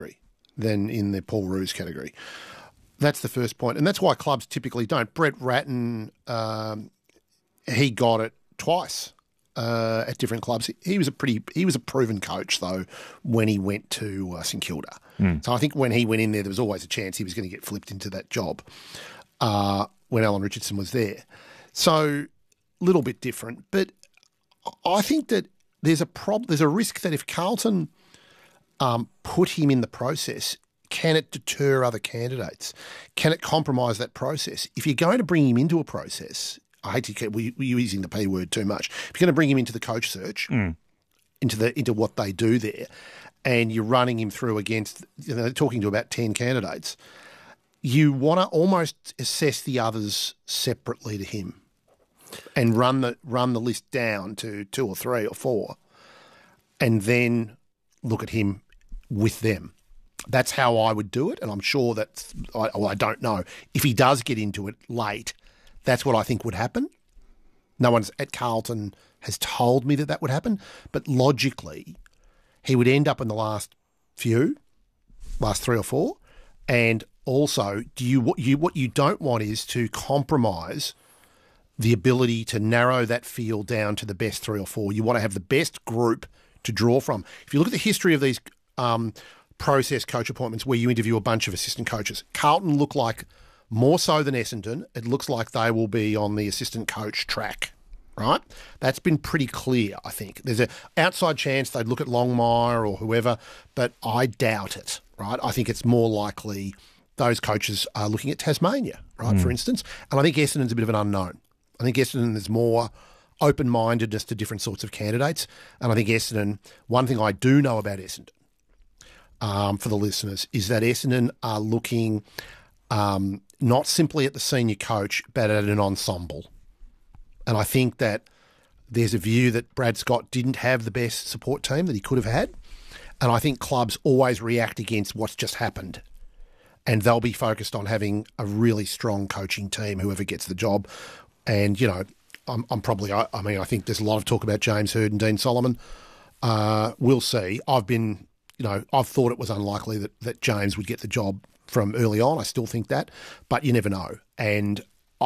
than in the Paul Roos category. That's the first point, and that's why clubs typically don't. Brett Ratton, he got it twice at different clubs. He was a proven coach though when he went to St Kilda. So I think when he went in there was always a chance he was going to get flipped into that job when Alan Richardson was there. So a little bit different, but I think that there's a risk that if Carlton put him in the process, can it deter other candidates? Can it compromise that process? If you're going to bring him into a process, I hate to keep using the P word too much. If you're going to bring him into the coach search, into what they do there, and you're running him through against, talking to about 10 candidates, you want to almost assess the others separately to him, and run the list down to 2 or 3 or 4, and then look at him with them. That's how I would do it, and I'm sure that I don't know. If he does get into it late, that's what I think would happen. No one's at Carlton has told me that would happen, but logically, he would end up in the last 3 or 4, and also, what you don't want is to compromise the ability to narrow that field down to the best 3 or 4. You want to have the best group to draw from. If you look at the history of these process coach appointments where you interview a bunch of assistant coaches, Carlton look like, more so than Essendon, it looks like they will be on the assistant coach track, right? That's been pretty clear, I think. There's an outside chance they'd look at Longmire or whoever, but I doubt it, right? I think it's more likely those coaches are looking at Tasmania, right, for instance. And I think Essendon's a bit of an unknown. I think Essendon, there's more open-mindedness to different sorts of candidates. And I think Essendon, one thing I do know about Essendon, for the listeners, is that Essendon are looking not simply at the senior coach, but at an ensemble. And I think that there's a view that Brad Scott didn't have the best support team that he could have had. And I think clubs always react against what's just happened. And they'll be focused on having a really strong coaching team, whoever gets the job. And, I think there's a lot of talk about James Hird and Dean Solomon. We'll see. I've thought it was unlikely that James would get the job from early on. I still think that, but you never know. And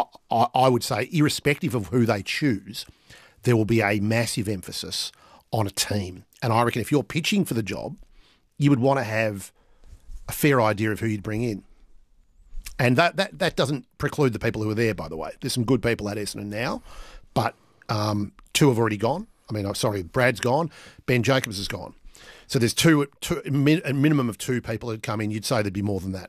I would say, irrespective of who they choose, there will be a massive emphasis on a team. And I reckon if you're pitching for the job, you would want to have a fair idea of who you'd bring in. And that doesn't preclude the people who are there, by the way. There's some good people at Essendon now, but 2 have already gone. Brad's gone. Ben Jacobs has gone. So there's a minimum of 2 people who'd come in. You'd say there'd be more than that.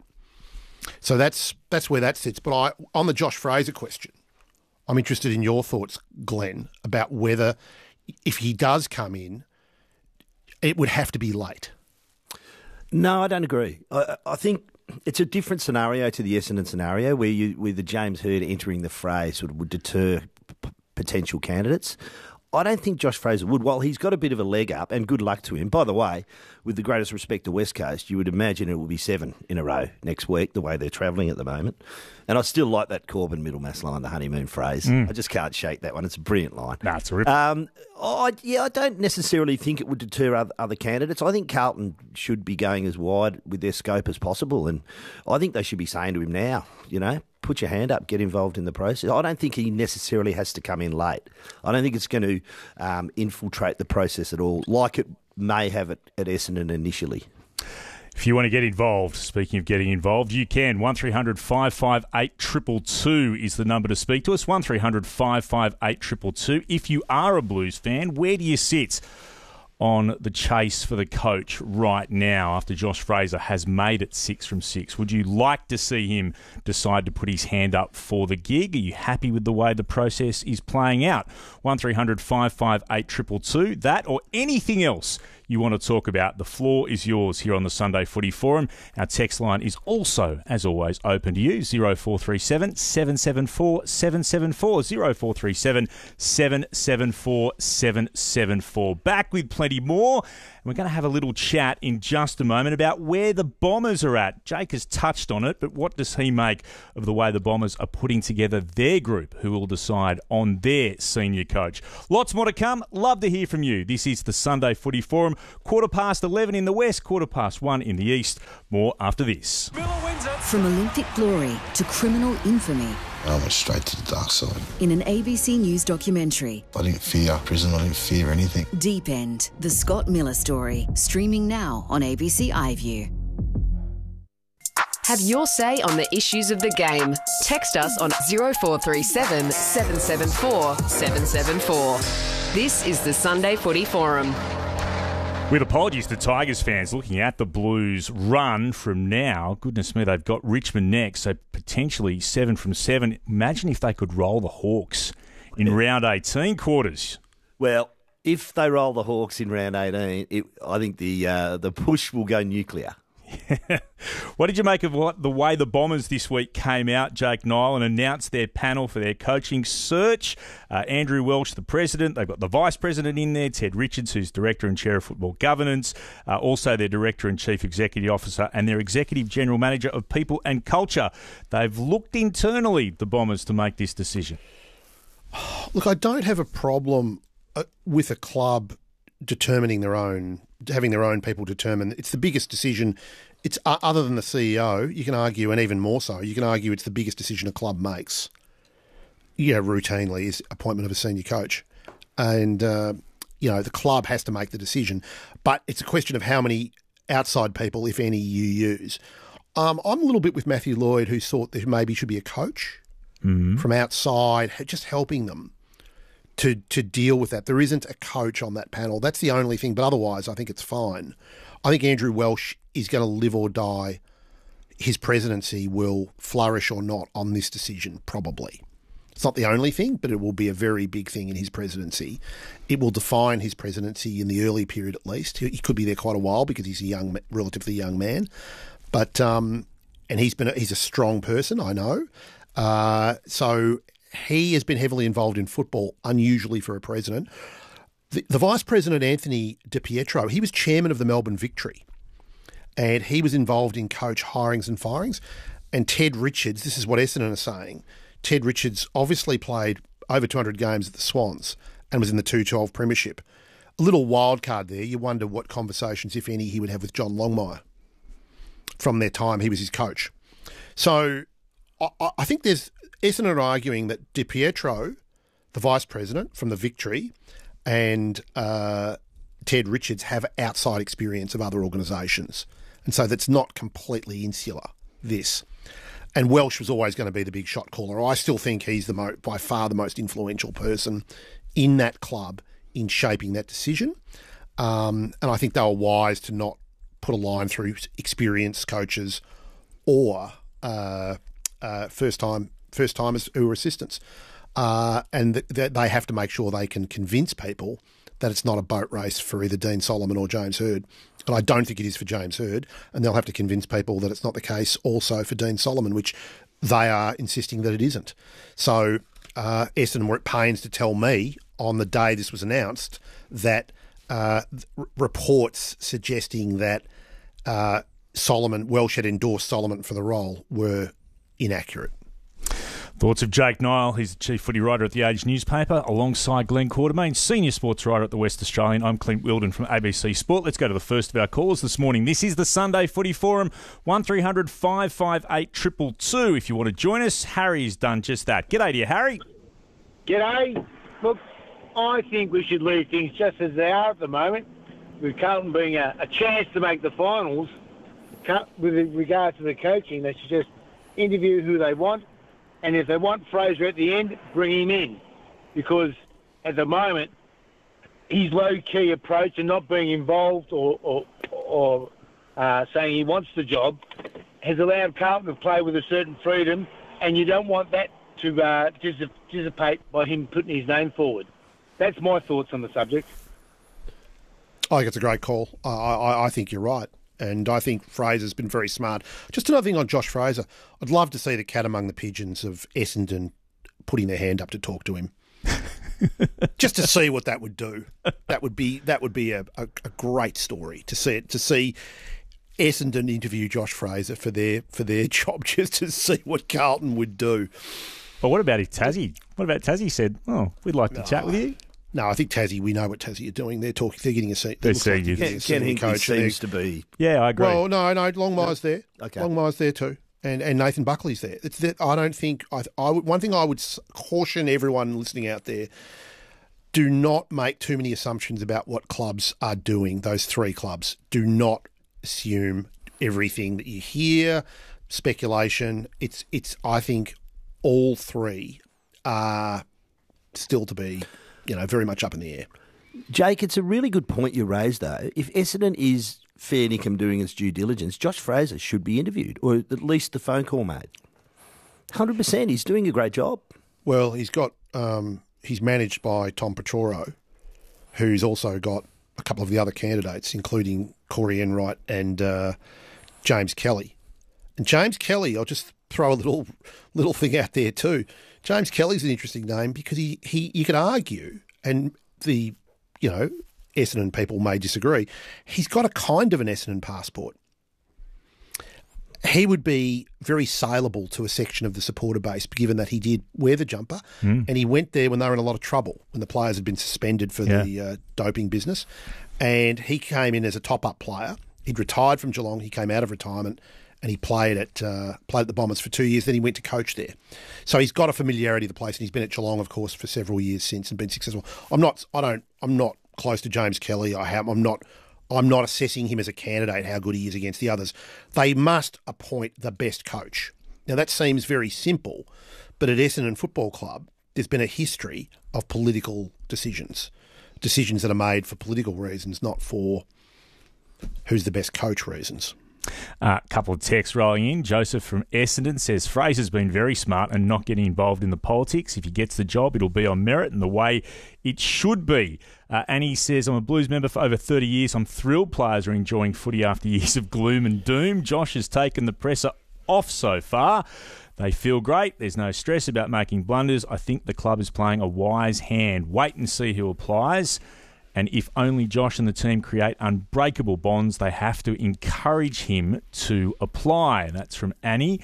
So that's where that sits. But on the Josh Fraser question, I'm interested in your thoughts, Glenn, about whether, if he does come in, it would have to be late. No, I don't agree. I think it's a different scenario to the Essendon scenario where the James Hird entering the fray sort of would deter potential candidates. I don't think Josh Fraser would. While he's got a bit of a leg up, and good luck to him. By the way, with the greatest respect to West Coast, you would imagine it will be 7 in a row next week, the way they're travelling at the moment. And I still like that Corbyn Middlemass line, the honeymoon phrase. I just can't shake that one. It's a brilliant line. Nah, it's a rip. I don't necessarily think it would deter other candidates. I think Carlton should be going as wide with their scope as possible. And I think they should be saying to him now, put your hand up, get involved in the process. I don't think he necessarily has to come in late. I don't think it's going to infiltrate the process at all, like it may have at Essendon initially. If you want to get involved, speaking of getting involved, you can. 1300 558 222 is the number to speak to us. 1300 558 222. If you are a Blues fan, where do you sit on the chase for the coach right now after Josh Fraser has made it 6 from 6? Would you like to see him decide to put his hand up for the gig? Are you happy with the way the process is playing out? 1300 558 222. That or anything else you want to talk about, the floor is yours here on the Sunday Footy Forum. Our text line is also, as always, open to you, 0437 774 774, 0437 774 774. Back with plenty more. We're going to have a little chat in just a moment about where the Bombers are at. Jake has touched on it, but what does he make of the way the Bombers are putting together their group, who will decide on their senior coach? Lots more to come. Love to hear from you. This is the Sunday Footy Forum. Forum. 11:15 in the west, 1:15 in the east. More after this. From Olympic glory to criminal infamy. I went straight to the dark side. In an ABC News documentary. I didn't fear prison, I didn't fear anything. Deep End, the Scott Miller story. Streaming now on ABC iView. Have your say on the issues of the game. Text us on 0437 774 774. This is the Sunday Footy Forum. With apologies to Tigers fans looking at the Blues' run from now. Goodness me, they've got Richmond next, so potentially 7 from 7. Imagine if they could roll the Hawks in round 18 quarters. Well, if they roll the Hawks in round 18, I think the push will go nuclear. What did you make of the way the Bombers this week came out, Jake Niall, and announced their panel for their coaching search? Andrew Welsh, the president. They've got the vice president in there, Ted Richards, who's director and chair of football governance, also their director and chief executive officer, and their executive general manager of people and culture. They've looked internally, the Bombers, to make this decision. Look, I don't have a problem with a club determining having their own people determine. It's the biggest decision. It's other than the CEO, you can argue, and even more so, you can argue it's the biggest decision a club makes. Routinely is appointment of a senior coach. And, the club has to make the decision. But it's a question of how many outside people, if any, you use. I'm a little bit with Matthew Lloyd, who thought there maybe should be a coach from outside, just helping them to deal with that. There isn't a coach on that panel. That's the only thing, but otherwise I think it's fine. I think Andrew Welsh is going to live or die. His presidency will flourish or not on this decision, probably. It's not the only thing, but it will be a very big thing in his presidency. It will define his presidency in the early period at least. He could be there quite a while because he's a relatively young man. But and he's a strong person, I know. So he has been heavily involved in football, unusually for a president. The Vice President, Anthony DiPietro, he was chairman of the Melbourne Victory, and he was involved in coach hirings and firings. And Ted Richards, this is what Essendon are saying, Ted Richards obviously played over 200 games at the Swans and was in the 212 premiership. A little wild card there. You wonder what conversations, if any, he would have with John Longmire from their time he was his coach. So I think Essendon are arguing that DiPietro, the Vice President from the Victory, and Ted Richards have outside experience of other organisations. And so that's not completely insular, this. And Welsh was always going to be the big shot caller. I still think he's by far the most influential person in that club in shaping that decision. And I think they were wise to not put a line through experienced coaches or first-timers who are assistants. And they have to make sure they can convince people that it's not a boat race for either Dean Solomon or James Hird. And I don't think it is for James Hird. And they'll have to convince people that it's not the case also for Dean Solomon, which they are insisting that it isn't. So Essendon were at pains to tell me on the day this was announced that reports suggesting that Welsh had endorsed Solomon for the role were inaccurate. Thoughts of Jake Niall. He's the chief footy writer at The Age newspaper, alongside Glenn Quartermain, senior sports writer at The West Australian. I'm Clint Wilden from ABC Sport. Let's go to the first of our calls this morning. This is the Sunday Footy Forum, 1300 558 222. If you want to join us, Harry's done just that. G'day to you, Harry. G'day. Look, I think we should leave things just as they are at the moment, with Carlton being a chance to make the finals. With regard to the coaching, they should just interview who they want. And if they want Fraser at the end, bring him in. Because at the moment, his low-key approach and not being involved or saying he wants the job has allowed Carlton to play with a certain freedom, and you don't want that to dissipate by him putting his name forward. That's my thoughts on the subject. I think it's a great call. I think you're right. And I think Fraser's been very smart. Just another thing on Josh Fraser. I'd love to see the cat among the pigeons of Essendon putting their hand up to talk to him. Just to see what that would do. That would be a great story to see Essendon interview Josh Fraser for their job, just to see what Carlton would do. But what about Tassie? What about Tassie said, we'd like to chat with you? No, I think Tassie. We know what Tassie are doing. They're talking. They're getting a seat. They're seniors. Ken Hinkley seems to be. Yeah, I agree. Well, no, Longmire's there. Okay. Longmire's there too, and Nathan Buckley's there. It's that I don't think. One thing I would caution everyone listening out there: do not make too many assumptions about what clubs are doing. Those three clubs. Do not assume everything that you hear. Speculation. It's. I think all three are still to be, very much up in the air. Jake, it's a really good point you raised, though. If Essendon is fair income doing its due diligence, Josh Fraser should be interviewed, or at least the phone call made. 100%. He's doing a great job. Well, he's got. He's managed by Tom Petroro, who's also got a couple of the other candidates, including Corey Enright and James Kelly. And James Kelly, I'll just throw a little thing out there too. James Kelly's an interesting name because he you could argue, and the Essendon people may disagree, he's got a kind of an Essendon passport. He would be very saleable to a section of the supporter base, given that he did wear the jumper and he went there when they were in a lot of trouble, when the players had been suspended for the doping business. And he came in as a top-up player. He'd retired from Geelong. He came out of retirement and he played at the Bombers for 2 years. Then he went to coach there. So he's got a familiarity of the place, and he's been at Geelong, of course, for several years since and been successful. I'm not close to James Kelly. I'm not assessing him as a candidate, how good he is against the others. They must appoint the best coach. Now, that seems very simple, but at Essendon Football Club, there's been a history of political decisions that are made for political reasons, not for who's the best coach reasons. A couple of texts rolling in. Joseph from Essendon says, Fraser's been very smart and not getting involved in the politics. If he gets the job, it'll be on merit and the way it should be. Annie says, I'm a Blues member for over 30 years. I'm thrilled players are enjoying footy after years of gloom and doom. Josh has taken the presser off so far. They feel great. There's no stress about making blunders. I think the club is playing a wise hand. Wait and see who applies. And if only Josh and the team create unbreakable bonds, they have to encourage him to apply. That's from Annie.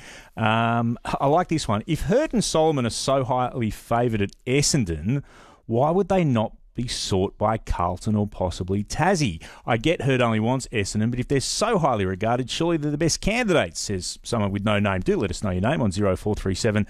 I like this one. If Hurt and Solomon are so highly favoured at Essendon, why would they not be sought by Carlton or possibly Tassie? I get Hurt only wants Essendon, but if they're so highly regarded, surely they're the best candidates, says someone with no name. Do let us know your name on 0437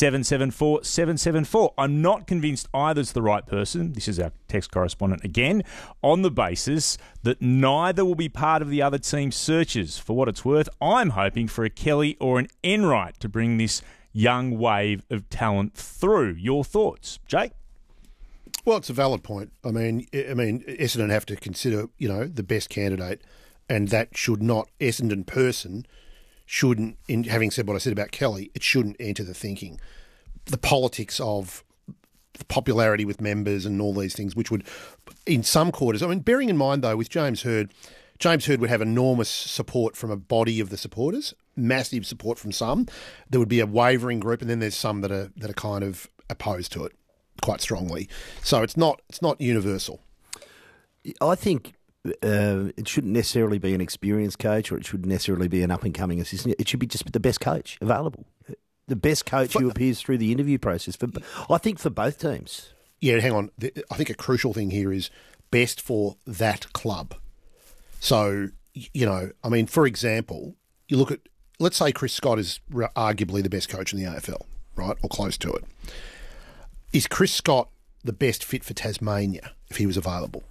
774 774. I'm not convinced either's the right person. This is our text correspondent again, on the basis that neither will be part of the other team's searches. For what it's worth, I'm hoping for a Kelly or an Enright to bring this young wave of talent through. Your thoughts, Jake? Well, it's a valid point. I mean, Essendon have to consider, the best candidate, and that should not, Essendon person shouldn't, in having said what I said about Kelly, it shouldn't enter the thinking. The politics of the popularity with members and all these things, which would, in some quarters, bearing in mind, though, with James Hird would have enormous support from a body of the supporters, massive support from some. There would be a wavering group, and then there's some that are kind of opposed to it quite strongly. So it's not universal. I think it shouldn't necessarily be an experienced coach, or it shouldn't necessarily be an up-and-coming assistant. It should be just the best coach available. The best coach who appears through the interview process. I think for both teams. Yeah, hang on. I think a crucial thing here is best for that club. So, for example, you look at, let's say Chris Scott is arguably the best coach in the AFL, right, or close to it. Is Chris Scott the best fit for Tasmania if he was available?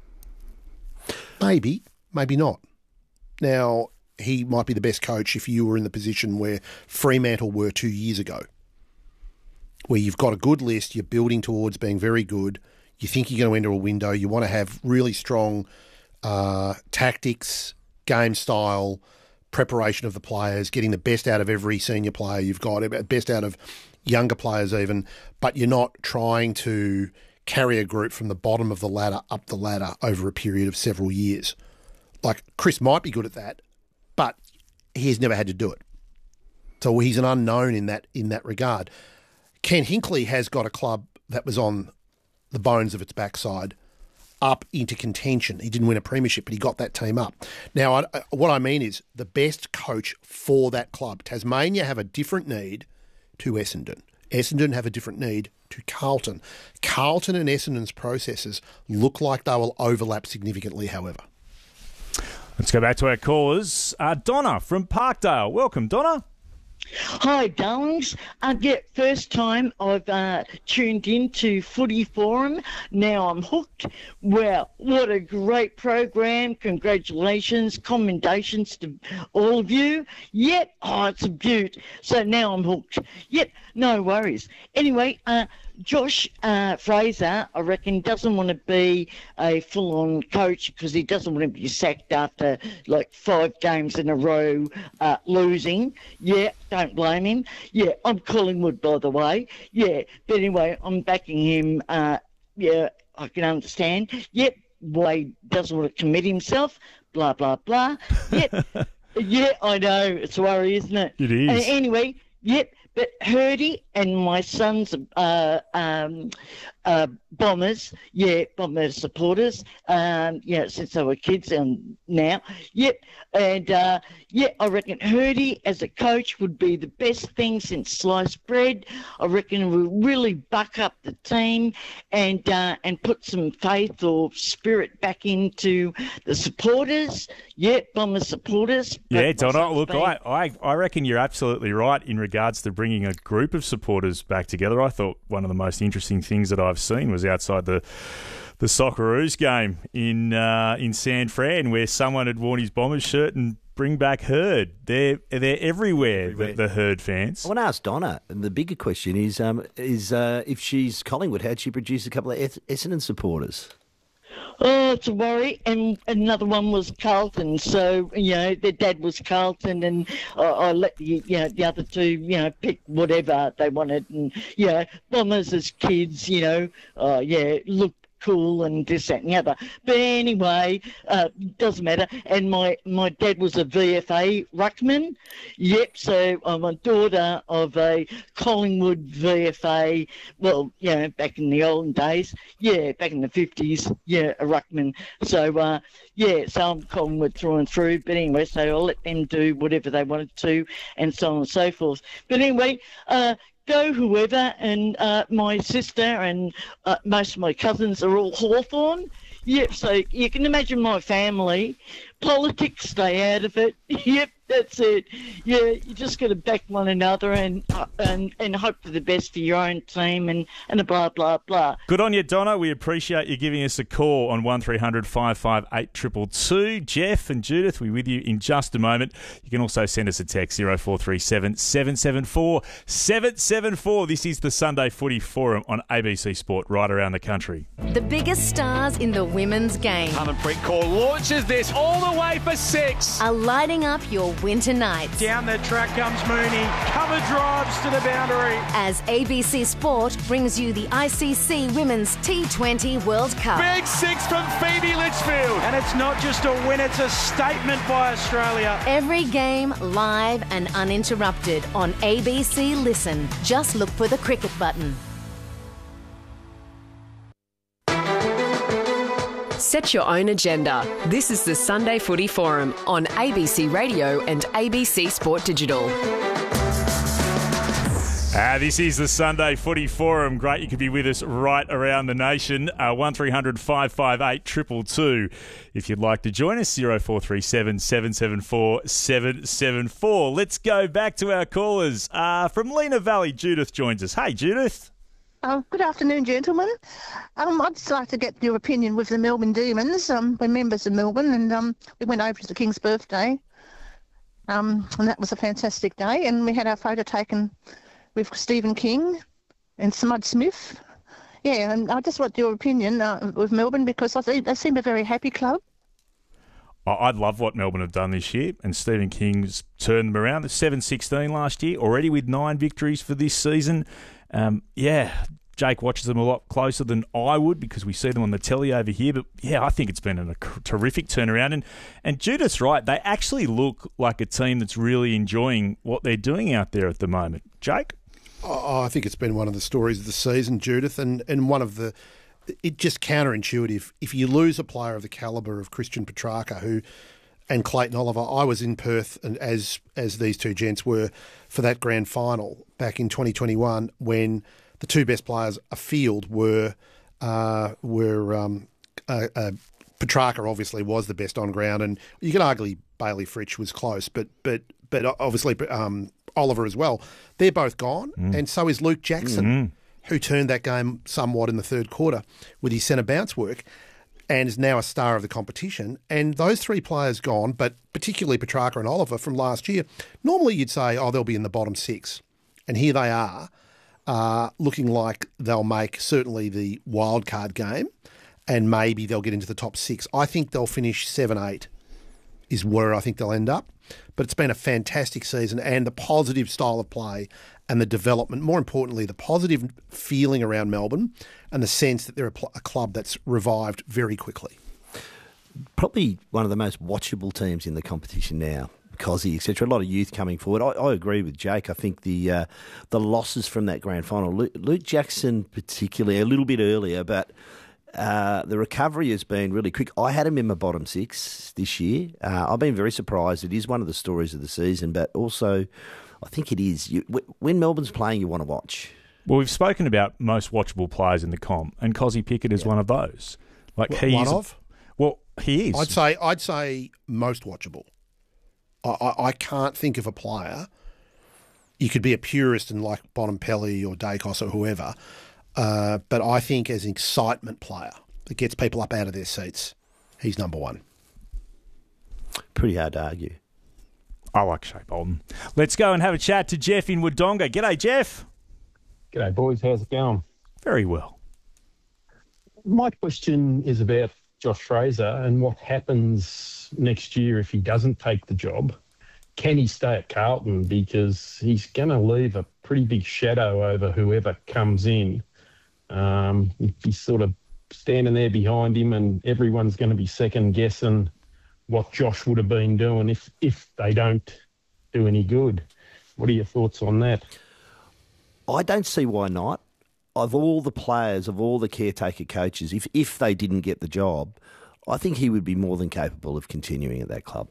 Maybe, maybe not. Now, he might be the best coach if you were in the position where Fremantle were 2 years ago, where you've got a good list, you're building towards being very good, you think you're going to enter a window, you want to have really strong tactics, game style, preparation of the players, getting the best out of every senior player you've got, best out of younger players even, but you're not trying to carry a group from the bottom of the ladder up the ladder over a period of several years. Like, Chris might be good at that, but he's never had to do it. So he's an unknown in that regard. Ken Hinkley has got a club that was on the bones of its backside up into contention. He didn't win a premiership, but he got that team up. Now, what I mean is the best coach for that club. Tasmania have a different need to Essendon. Essendon have a different need to Carlton. Carlton and Essendon's processes look like they will overlap significantly, however. Let's go back to our callers. Donna from Parkdale. Welcome, Donna. Hi, darlings. First time I've tuned into Footy Forum. Now I'm hooked. Well, what a great program. Congratulations. Commendations to all of you. Yep, it's a beaut. So now I'm hooked. Yep, no worries. Anyway, Josh Fraser, I reckon, doesn't want to be a full-on coach because he doesn't want to be sacked after like 5 games in a row losing. Yeah, don't blame him. Yeah, I'm Collingwood, by the way. Yeah, but anyway, I'm backing him. Yeah, I can understand. Yep, why he doesn't want to commit himself. Blah, blah, blah. Yep. Yeah, I know. It's a worry, isn't it? It is. Anyway, yep. But Hurdy and my son's Bombers, Bomber supporters, since they were kids and now, and I reckon Hurdy as a coach would be the best thing since sliced bread. I reckon it will really buck up the team and put some faith or spirit back into the supporters. Bomber supporters. Yeah, Donna, look, I reckon you're absolutely right in regards to bringing a group of supporters back together. I thought one of the most interesting things that I've seen was outside the Socceroos game in San Fran, where someone had worn his Bombers shirt and bring back Herd. They're everywhere. The Herd fans. I want to ask Donna, and the bigger question is if she's Collingwood, how'd she produce a couple of Essendon supporters? Oh, it's a worry. And another one was Carlton. So, their dad was Carlton, and I let the other two, pick whatever they wanted. And, Bombers as kids, look cool and this, that and the other. But anyway, doesn't matter. And my dad was a VFA ruckman. Yep, so I'm a daughter of a Collingwood VFA, back in the olden days. Yeah, back in the 50s, a ruckman. So, so I'm Collingwood through and through. But anyway, so I'll let them do whatever they wanted to and so on and so forth. But anyway, go whoever, and my sister and most of my cousins are all Hawthorn. Yep, so you can imagine my family. Politics, stay out of it. Yep, that's it. Yeah, you just got to back one another and hope for the best for your own team and a blah, blah, blah. Good on you, Donna. We appreciate you giving us a call on 1300 558 222. Jeff and Judith, we're with you in just a moment. You can also send us a text, 0437 774 774. This is the Sunday Footy Forum on ABC Sport right around the country. The biggest stars in the women's game Harmanpreet Kaur launches this all the way for 6. are lighting up your winter nights. Down the track comes Mooney. Cover drives to the boundary. As ABC Sport brings you the ICC Women's T20 World Cup. Big 6 from Phoebe Litchfield. And it's not just a win, it's a statement by Australia. Every game live and uninterrupted on ABC Listen. Just look for the cricket button. Set your own agenda. This is the Sunday Footy Forum on ABC Radio and ABC Sport Digital. This is the Sunday Footy Forum. Great you could be with us right around the nation. 1300 558 222. If you'd like to join us, 0437 774 774. Let's go back to our callers. From Lena Valley, Judith joins us. Hey, Judith. Good afternoon, gentlemen. I'd just like to get your opinion with the Melbourne Demons. We're members of Melbourne, and we went over to the King's birthday, and that was a fantastic day. And we had our photo taken with Stephen King and Smud Smith. Yeah, and I just want your opinion with Melbourne because I think they seem a very happy club. I love what Melbourne have done this year, and Stephen King's turned them around. They're 7-16 last year, already with 9 victories for this season. Jake watches them a lot closer than I would because we see them on the telly over here. But, I think it's been a terrific turnaround. And Judith's right. They actually look like a team that's really enjoying what they're doing out there at the moment. Jake? I think it's been one of the stories of the season, Judith, and one of the... It's just counterintuitive. If you lose a player of the calibre of Christian Petrarca, who and Clayton Oliver. I was in Perth, and as these two gents were, for that grand final back in 2021, when the two best players afield were Petrarca obviously was the best on ground, and you could argue Bailey Fritsch was close, but obviously Oliver as well. They're both gone, and so is Luke Jackson, who turned that game somewhat in the third quarter with his centre bounce work, and is now a star of the competition. And those three players gone, but particularly Petrarca and Oliver from last year, normally you'd say, oh, they'll be in the bottom six. And here they are, looking like they'll make certainly the wild card game, and maybe they'll get into the top six. I think they'll finish 7-8 is where I think they'll end up. But it's been a fantastic season, and the positive style of play and the development, more importantly, the positive feeling around Melbourne and the sense that they're a club that's revived very quickly. Probably one of the most watchable teams in the competition now. Cozzy, etc. A lot of youth coming forward. I agree with Jake. I think the losses from that grand final, Luke Jackson particularly, a little bit earlier, but the recovery has been really quick. I had him in my bottom six this year. I've been very surprised. It is one of the stories of the season, but also I think it is. When Melbourne's playing, you want to watch. Well, we've spoken about most watchable players in the comp, and Cozzy Pickett is one of those. Like one of? Well, he is. I'd say most watchable. I can't think of a player. You could be a purist and like Bontempelli or Dacos or whoever, but I think as an excitement player that gets people up out of their seats, he's number one. Pretty hard to argue. I like Shea Bolton. Let's go and have a chat to Jeff in Wodonga. G'day, Jeff. G'day, boys. How's it going? Very well. My question is about Josh Fraser and what happens next year if he doesn't take the job. Can he stay at Carlton? Because he's going to leave a pretty big shadow over whoever comes in. He's sort of standing there behind him, and everyone's going to be second-guessing what Josh would have been doing if they don't do any good. What are your thoughts on that? I don't see why not. Of all the players, of all the caretaker coaches, if they didn't get the job, I think he would be more than capable of continuing at that club.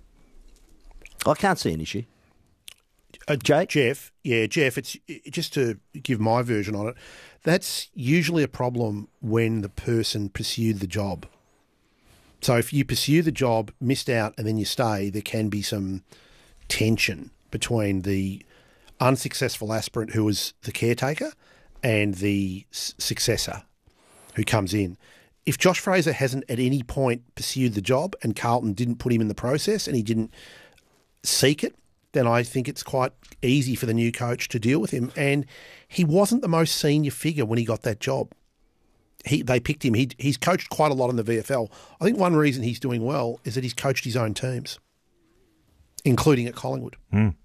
I can't see an issue. Jake? Jeff, it's just to give my version on it, that's usually a problem when the person pursued the job. So if you pursue the job, missed out, and then you stay, there can be some tension between the unsuccessful aspirant who was the caretaker and the successor who comes in. If Josh Fraser hasn't at any point pursued the job and Carlton didn't put him in the process and he didn't seek it, then I think it's quite easy for the new coach to deal with him. And he wasn't the most senior figure when he got that job. They picked him. He's coached quite a lot in the VFL. I think one reason he's doing well is that he's coached his own teams, including at Collingwood.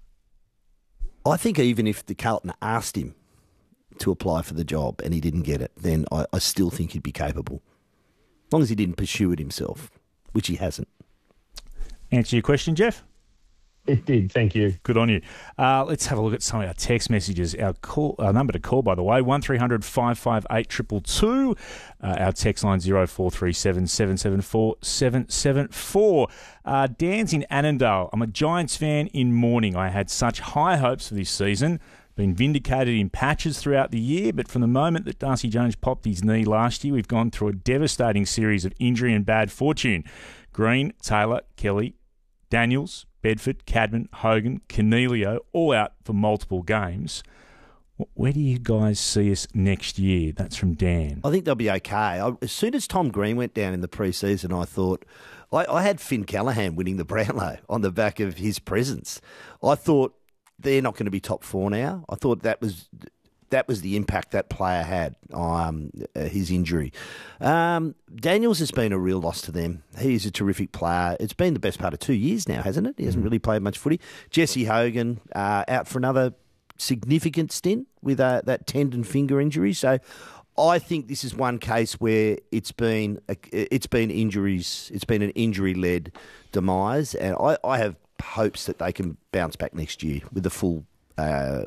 I think even if the Carlton asked him to apply for the job and he didn't get it, then I still think he'd be capable. As long as he didn't pursue it himself, which he hasn't. Answer your question, Jeff? It did, thank you. Good on you. Let's have a look at some of our text messages. Our number to call, by the way, 1300 558 222. Our text line 0437 774 774. Dan's in Annandale. I'm a Giants fan in mourning. I had such high hopes for this season. Been vindicated in patches throughout the year, but from the moment that Darcy Jones popped his knee last year, we've gone through a devastating series of injury and bad fortune. Green, Taylor, Kelly, Daniels, Bedford, Cadman, Hogan, Cornelio, all out for multiple games. Where do you guys see us next year? That's from Dan. I think they'll be okay. As soon as Tom Green went down in the pre-season, I thought... I had Finn Callaghan winning the Brownlow on the back of his presence. I thought they're not going to be top four now. I thought that was the impact that player had on his injury. Daniels has been a real loss to them. He's a terrific player. It's been the best part of 2 years now, hasn't it? He hasn't really played much footy. Jesse Hogan out for another significant stint with that tendon finger injury. So I think this is one case where it's been injuries. It's been an injury-led demise, and I have hopes that they can bounce back next year with a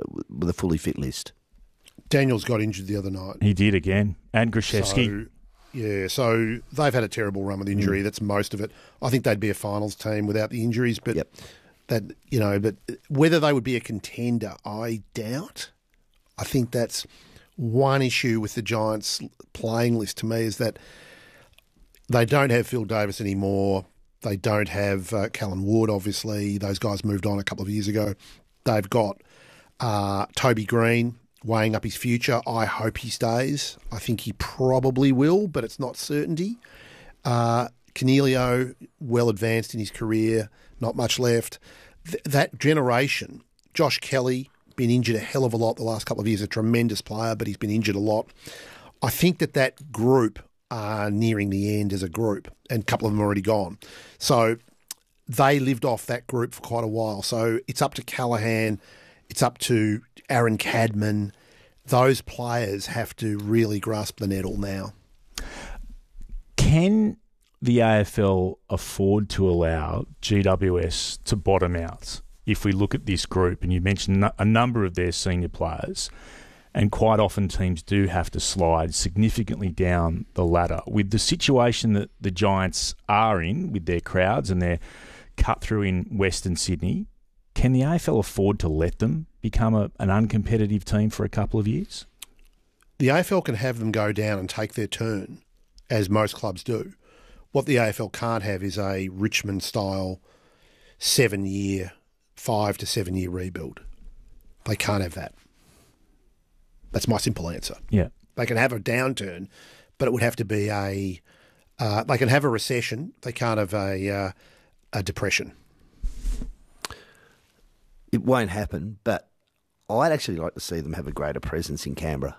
fully fit list. Daniels got injured the other night. He did again. And Grishevsky. So, Yeah, so they've had a terrible run with injury. That's most of it. I think they'd be a finals team without the injuries, but but whether they would be a contender, I doubt. I think that's one issue with the Giants' playing list to me is that they don't have Phil Davis anymore. They don't have Callum Wood, obviously. Those guys moved on a couple of years ago. They've got Toby Green weighing up his future. I hope he stays. I think he probably will, but it's not certainty. Canelio, well advanced in his career, not much left. That generation, Josh Kelly, been injured a hell of a lot the last couple of years, a tremendous player, but he's been injured a lot. I think that group are nearing the end as a group, and a couple of them are already gone. So they lived off that group for quite a while. So it's up to Callaghan, it's up to Aaron Cadman. Those players have to really grasp the nettle now. Can the AFL afford to allow GWS to bottom out? If we look at this group, and you mentioned a number of their senior players, and quite often teams do have to slide significantly down the ladder. With the situation that the Giants are in with their crowds and their cut through in Western Sydney, can the AFL afford to let them become an uncompetitive team for a couple of years? The AFL can have them go down and take their turn, as most clubs do. What the AFL can't have is a Richmond-style 5 to 7 year rebuild. They can't have that. That's my simple answer. Yeah. They can have a downturn, but it would have to be they can have a recession. They can't have a depression. It won't happen, but I'd actually like to see them have a greater presence in Canberra.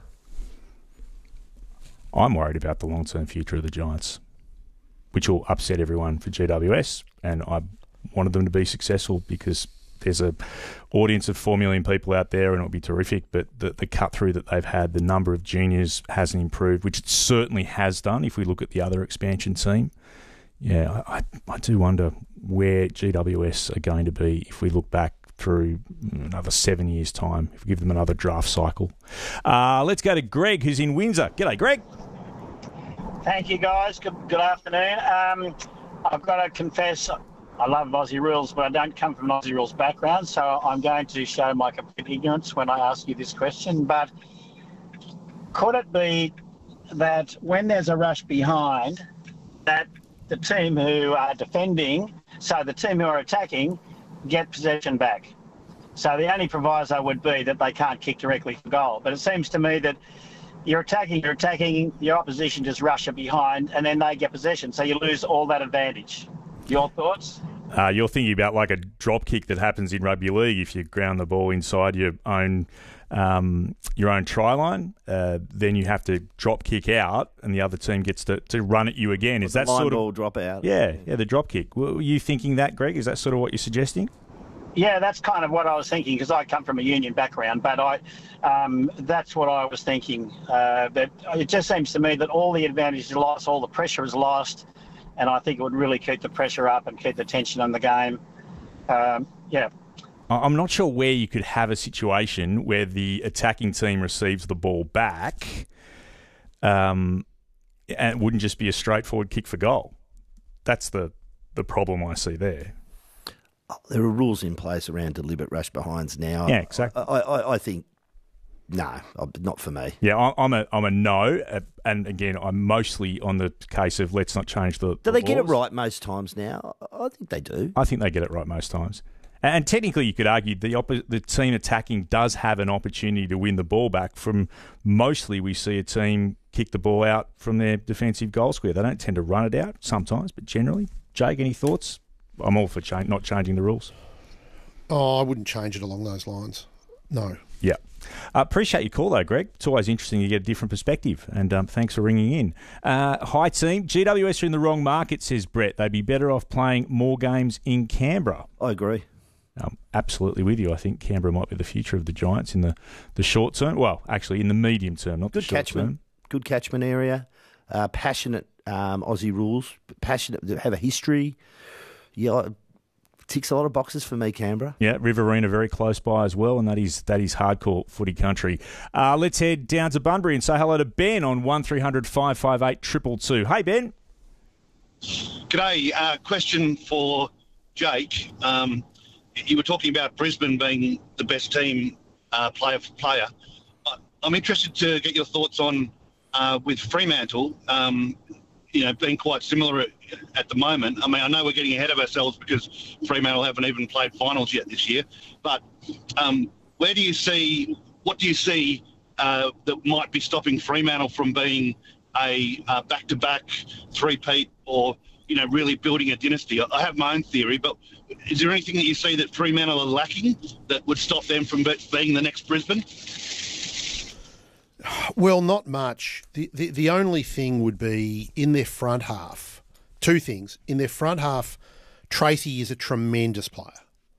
I'm worried about the long-term future of the Giants, which will upset everyone for GWS, and I wanted them to be successful because there's a audience of 4 million people out there and it'll be terrific, but the cut-through that they've had, the number of juniors hasn't improved, which it certainly has done if we look at the other expansion team. Yeah, I do wonder where GWS are going to be if we look back through another 7 years' time, if we give them another draft cycle. Let's go to Greg, who's in Windsor. G'day, Greg. Thank you, guys. Good afternoon. I've got to confess, I love Aussie rules, but I don't come from an Aussie rules background, so I'm going to show my complete ignorance when I ask you this question. But could it be that when there's a rush behind, that the team who are defending, so the team who are attacking, get possession back? So the only proviso would be that they can't kick directly for goal. But it seems to me that you're attacking, your opposition just rush it behind, and then they get possession. So you lose all that advantage. Your thoughts? You're thinking about like a drop kick that happens in rugby league. If you ground the ball inside your own try line, then you have to drop kick out, and the other team gets to run at you again. Is that line sort of ball drop out? Yeah, the drop kick. Were you thinking that, Greg? Is that sort of what you're suggesting? Yeah, that's kind of what I was thinking because I come from a union background, but that's what I was thinking. That it just seems to me that all the advantage is lost, all the pressure is lost, and I think it would really keep the pressure up and keep the tension on the game. Yeah. I'm not sure where you could have a situation where the attacking team receives the ball back and it wouldn't just be a straightforward kick for goal. That's the problem I see there. There are rules in place around deliberate rush behinds now. Yeah, exactly. I think, no, not for me. Yeah, I'm a no, and again, I'm mostly on the case of let's not change the Do they laws. get it right most times now? I think they do. I think they get it right most times. And technically, you could argue the team attacking does have an opportunity to win the ball back from mostly we see a team kick the ball out from their defensive goal square. They don't tend to run it out sometimes, but generally. Jake, any thoughts? I'm all for not changing the rules. Oh, I wouldn't change it along those lines. No. Yeah. Appreciate your call, though, Greg. It's always interesting to get a different perspective, and thanks for ringing in. Hi, team. GWS are in the wrong market, says Brett. They'd be better off playing more games in Canberra. I agree. I'm absolutely with you. I think Canberra might be the future of the Giants in the short term. Well, actually, in the medium term, not the short term. Good catchment area. Passionate Aussie rules. Passionate. Have a history. Yeah, ticks a lot of boxes for me, Canberra. Yeah, Riverina very close by as well, and that is hardcore footy country. Let's head down to Bunbury and say hello to Ben on 1300 558 222. Hey, Ben. G'day. Question for Jake. You were talking about Brisbane being the best team player for player. I'm interested to get your thoughts on with Fremantle, being quite similar at the moment. I mean, I know we're getting ahead of ourselves because Fremantle haven't even played finals yet this year. But what do you see that might be stopping Fremantle from being a back-to-back three-peat or, really building a dynasty? I have my own theory, but is there anything that you see that Fremantle are lacking that would stop them from being the next Brisbane? Well, not much. The only thing would be in their front half. Two things. In their front half, Tracy is a tremendous player.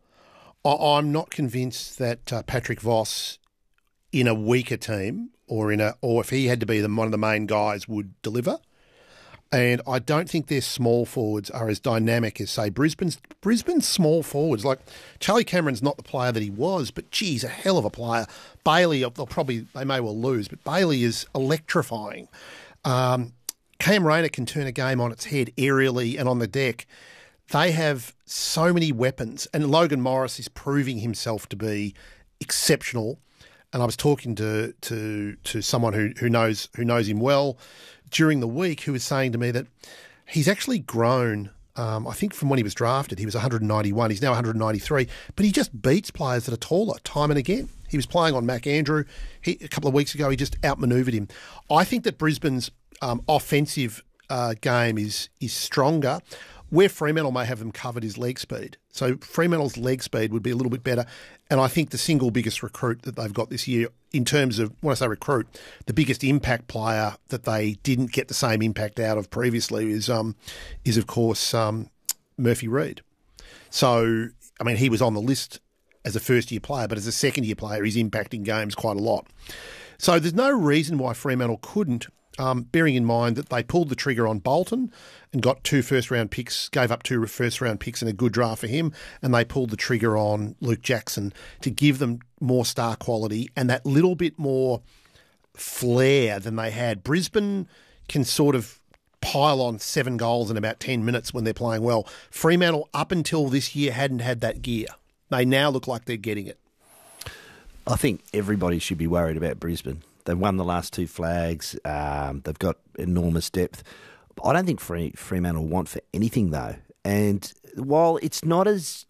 I'm not convinced that Patrick Voss, in a weaker team or if he had to be one of the main guys, would deliver. And I don't think their small forwards are as dynamic as, say, Brisbane's small forwards. Like, Charlie Cameron's not the player that he was, but, geez, a hell of a player. Bailey, they may well lose, but Bailey is electrifying. Cam Rayner can turn a game on its head aerially and on the deck. They have so many weapons, and Logan Morris is proving himself to be exceptional. And I was talking to someone who knows him well during the week, who was saying to me that he's actually grown. I think from when he was drafted, he was 191. He's now 193, but he just beats players that are taller time and again. He was playing on Mac Andrew. A couple of weeks ago, he just outmanoeuvred him. I think that Brisbane's offensive game is stronger. Where Fremantle may have them covered is leg speed. So Fremantle's leg speed would be a little bit better. And I think the single biggest recruit that they've got this year, in terms of, when I say recruit, the biggest impact player that they didn't get the same impact out of previously is of course, Murphy Reid. So, I mean, he was on the list as a first-year player, but as a second-year player, he's impacting games quite a lot. So there's no reason why Fremantle couldn't, bearing in mind that they pulled the trigger on Bolton and got 2 first-round picks, gave up 2 first-round picks and a good draft for him, and they pulled the trigger on Luke Jackson to give them more star quality and that little bit more flair than they had. Brisbane can sort of pile on 7 goals in about 10 minutes when they're playing well. Fremantle, up until this year, hadn't had that gear. They now look like they're getting it. I think everybody should be worried about Brisbane. They've won the last 2 flags. They've got enormous depth. I don't think Fremantle want for anything though. And while it's not as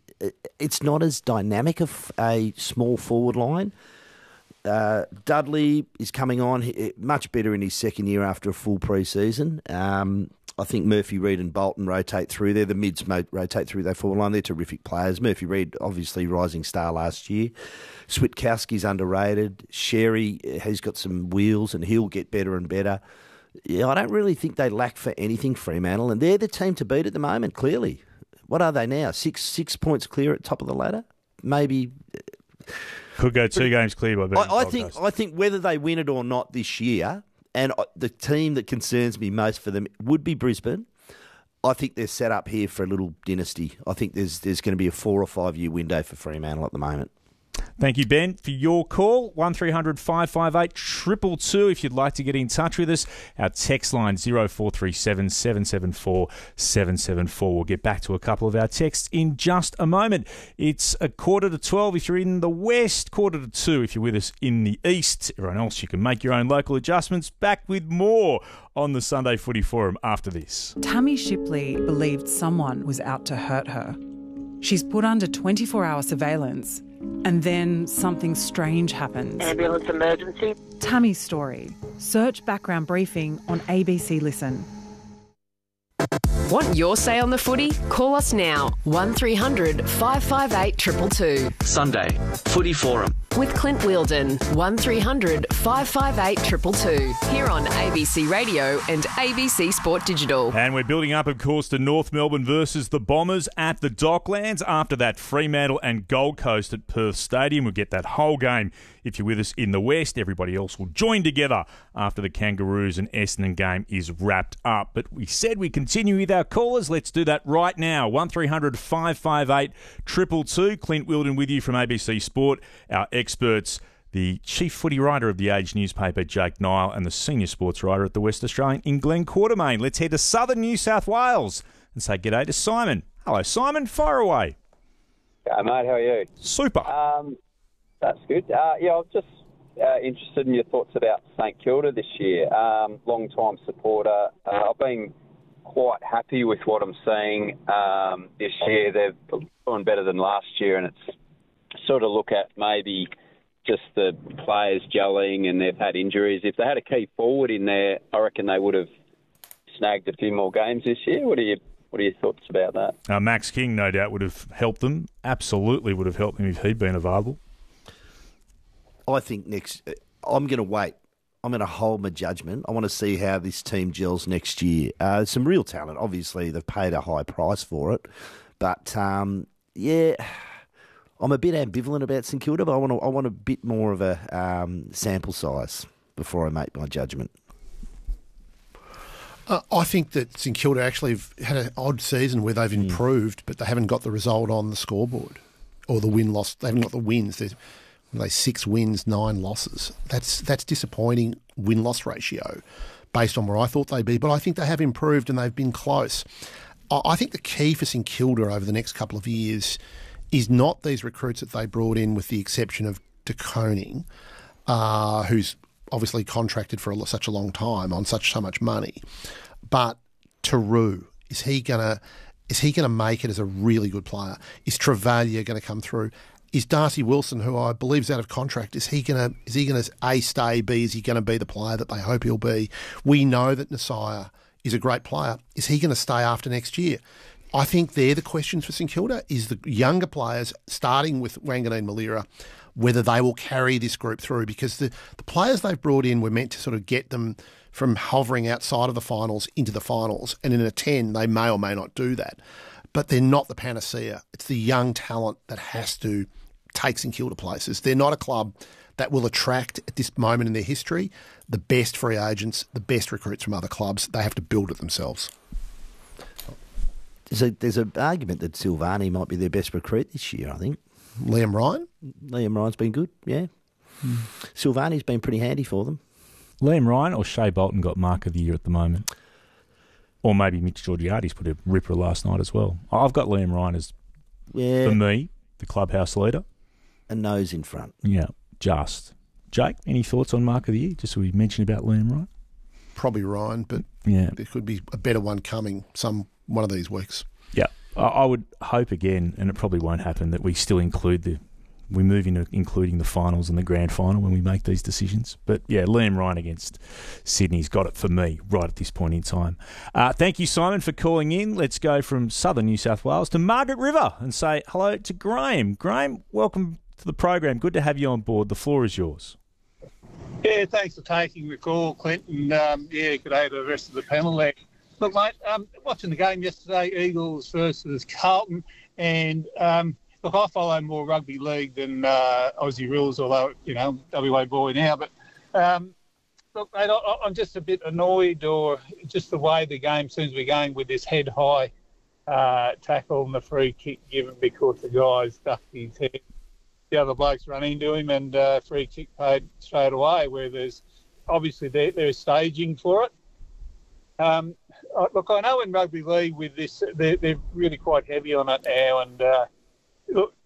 dynamic of a small forward line, Dudley is coming on much better in his second year after a full pre-season. I think Murphy Reid and Bolton rotate through there. The mids rotate through their forward line. They're terrific players. Murphy Reid, obviously rising star last year. Switkowski's underrated. Sherry has got some wheels and he'll get better and better. Yeah, I don't really think they lack for anything, Fremantle, and they're the team to beat at the moment, clearly. What are they now? 6 points clear at top of the ladder? Maybe. Could go 2 games clear by beating I think whether they win it or not this year, and the team that concerns me most for them would be Brisbane. I think they're set up here for a little dynasty. I think there's going to be a 4 or 5 year window for Fremantle at the moment. Thank you, Ben, for your call. 1300 558 222 if you'd like to get in touch with us. Our text line 0437 774 774. We'll get back to a couple of our texts in just a moment. It's 11:45 if you're in the west, 1:45 if you're with us in the east. Everyone else, you can make your own local adjustments. Back with more on the Sunday Footy Forum after this. Tammy Shipley believed someone was out to hurt her. She's put under 24-hour surveillance. And then something strange happens. Ambulance emergency. Tammy's story. Search background briefing on ABC Listen. Want your say on the footy? Call us now. 1300 558 222. Sunday Footy Forum. with Clint Wheeldon. 1300 558 222 here on ABC Radio and ABC Sport Digital. And we're building up, of course, to North Melbourne versus the Bombers at the Docklands. After that, Fremantle and Gold Coast at Perth Stadium. We'll get that whole game. If you're with us in the West, everybody else will join together after the Kangaroos and Essendon game is wrapped up. But we said we continue with our callers. Let's do that right now. 1300 558 222. Clint Wheeldon with you from ABC Sport. Our experts, the chief footy writer of The Age newspaper, Jake Nile, and the senior sports writer at the West Australian in Glenn Quartermain. Let's head to southern New South Wales and say g'day to Simon. Hello, Simon. Fire away. Yeah, mate, how are you? Super. That's good. I was just interested in your thoughts about St Kilda this year. Long-time supporter. I've been quite happy with what I'm seeing this year. They've doing better than last year, and it's sort of look at maybe just the players gelling and they've had injuries. If they had a key forward in there, I reckon they would have snagged a few more games this year. What are your thoughts about that? Max King, no doubt, would have helped them. Absolutely would have helped them if he'd been available. I think I'm going to wait. I'm going to hold my judgment. I want to see how this team gels next year. Some real talent. Obviously, they've paid a high price for it. But, I'm a bit ambivalent about St Kilda, but I want a bit more of a sample size before I make my judgment. I think that St Kilda actually have had an odd season where they've improved, but they haven't got the result on the scoreboard or the win-loss. They haven't got the wins. There's 6 wins, 9 losses. That's disappointing win-loss ratio based on where I thought they'd be, but I think they have improved and they've been close. I think the key for St Kilda over the next couple of years is not these recruits that they brought in, with the exception of De Koning, who's obviously contracted for such a long time on so much money, but Taru, is he gonna make it as a really good player? Is Travalia going to come through? Is Darcy Wilson, who I believe is out of contract, is he going to A, stay, B, is he going to be the player that they hope he'll be? We know that Nasiah is a great player. Is he going to stay after next year? I think they're the questions for St Kilda, is the younger players, starting with Wanganeen Malira, whether they will carry this group through, because the players they've brought in were meant to sort of get them from hovering outside of the finals into the finals, and in a 10 they may or may not do that. But they're not the panacea. It's the young talent that has to take St Kilda places. They're not a club that will attract, at this moment in their history, the best free agents, the best recruits from other clubs. They have to build it themselves. There's an argument that Silvani might be their best recruit this year, I think. Liam Ryan's been good, yeah. Silvani's been pretty handy for them. Liam Ryan or Shea Bolton got Mark of the Year at the moment. Or maybe Mitch Georgiades put a ripper last night as well. I've got Liam Ryan as, for me, the clubhouse leader. A nose in front. Yeah, just. Jake, any thoughts on Mark of the Year, just so we mentioned about Liam Ryan? Probably Ryan, but there could be a better one coming one of these weeks. Yeah, I would hope again, and it probably won't happen, that we still we move into including the finals and the grand final when we make these decisions. But yeah, Liam Ryan against Sydney's got it for me right at this point in time. Thank you, Simon, for calling in. Let's go from southern New South Wales to Margaret River and say hello to Graham. Graham, welcome to the program. Good to have you on board. The floor is yours. Yeah, thanks for taking the call, Clint. And good day to the rest of the panel there. Look, mate, watching the game yesterday, Eagles versus Carlton, and look, I follow more rugby league than Aussie rules, although, WA boy now. But, look, mate, I'm just a bit annoyed, or just the way the game seems to be going with this head-high tackle and the free kick given because the guy's ducked his head. The other blokes run into him and free kick paid straight away, where there's obviously there's staging for it. Look, I know in rugby league with this, they're really quite heavy on it now, and look,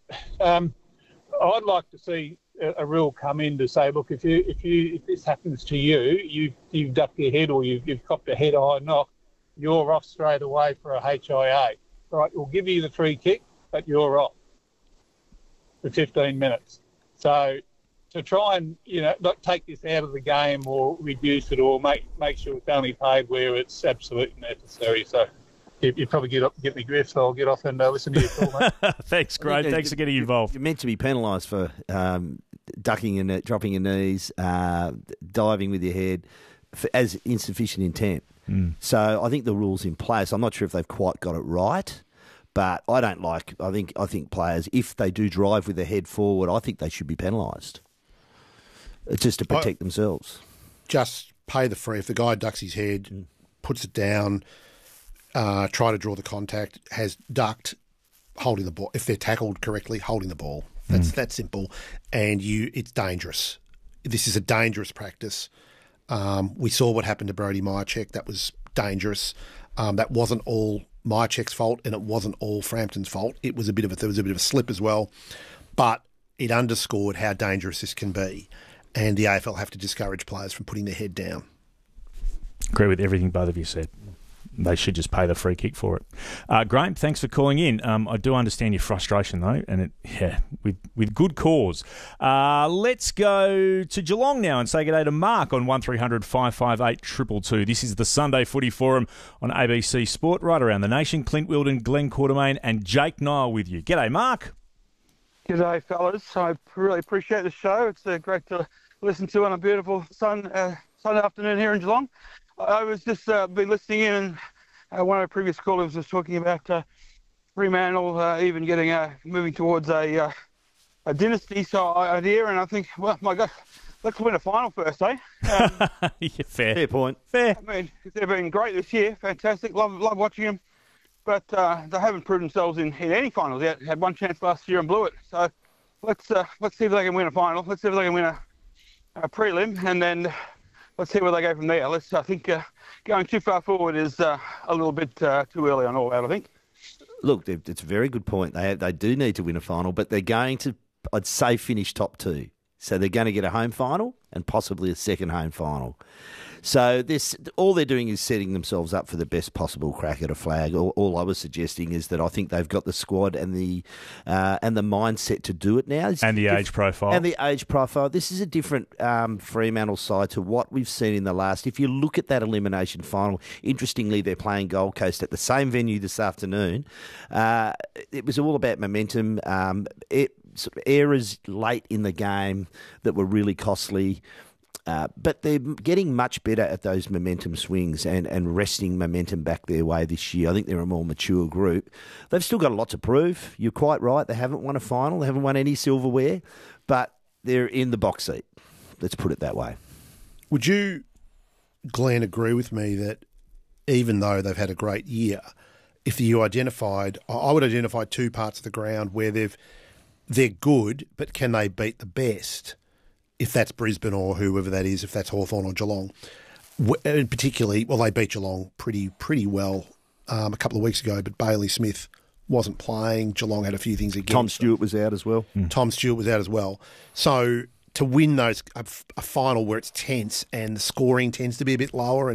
I'd like to see a rule come in to say, look, if this happens to you, you've ducked your head or you've copped a head-high knock, you're off straight away for a HIA. Right, we'll give you the free kick, but you're off for 15 minutes. So to try and, not take this out of the game or reduce it or make sure it's only paid where it's absolutely necessary. So you probably get me grift, so I'll get off and listen to your call, mate. Thanks, Graham. Thanks for getting involved. You're meant to be penalised for ducking and dropping your knees, diving with your head as insufficient intent. So I think the rule's in place. I'm not sure if they've quite got it right, but I don't like. I think players, if they do drive with their head forward, I think they should be penalised. Just to protect themselves. Just pay the free. If the guy ducks his head, puts it down, try to draw the contact, has ducked, holding the ball. If they're tackled correctly, holding the ball. That's that simple. And it's dangerous. This is a dangerous practice. We saw what happened to Brody Myercheck. That was dangerous. That wasn't all Myercheck's fault, and it wasn't all Frampton's fault. There was a bit of a slip as well, but it underscored how dangerous this can be. And the AFL have to discourage players from putting their head down. Agree with everything both of you said. They should just pay the free kick for it. Graham, thanks for calling in. I do understand your frustration, though, and with good cause. Let's go to Geelong now and say good day to Mark on 1300 558 222. This is the Sunday Footy Forum on ABC Sport, right around the nation. Clint Wilden, Glenn Quartermain and Jake Nile with you. G'day, Mark. G'day, fellas. I really appreciate the show. It's great to listen to on a beautiful Sunday afternoon here in Geelong. I was just been listening in, and one of the previous callers was talking about Fremantle even getting moving towards a dynasty. So I hear, and I think, well, my God, let's win a final first, eh? Yeah, fair point. Fair. I mean, they've been great this year. Fantastic. Love watching them. But they haven't proved themselves in any finals yet. Had one chance last year and blew it. So let's see if they can win a final. Let's see if they can win a prelim, and then let's see where they go from there. I think going too far forward is a little bit too early on all that, I think. Look, it's a very good point. They do need to win a final, but they're going to, I'd say, finish top two. So they're going to get a home final and possibly a second home final. So all they're doing is setting themselves up for the best possible crack at a flag. All I was suggesting is that I think they've got the squad and the mindset to do it now. And the age profile. And the age profile. This is a different Fremantle side to what we've seen in the last. If you look at that elimination final, interestingly, they're playing Gold Coast at the same venue this afternoon. It was all about momentum. Errors late in the game that were really costly. But they're getting much better at those momentum swings and wresting momentum back their way this year. I think they're a more mature group. They've still got a lot to prove. You're quite right. They haven't won a final. They haven't won any silverware. But they're in the box seat. Let's put it that way. Would you, Glenn, agree with me that even though they've had a great year, if you identified, I would identify two parts of the ground where they're good, but can they beat the best? If that's Brisbane or whoever that is, if that's Hawthorn or Geelong. And particularly, well, they beat Geelong pretty well a couple of weeks ago, but Bailey Smith wasn't playing. Geelong had a few things against Tom Stewart was out as well. Tom Stewart was out as well. So to win a final where it's tense and the scoring tends to be a bit lower